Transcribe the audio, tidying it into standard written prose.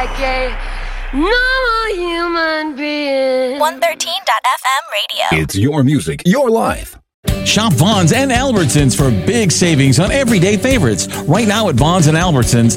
like a normal human being. 113.fm radio. It's your music, your life. Shop Vons and Albertsons for big savings on everyday favorites. Right now at Vons and Albertsons,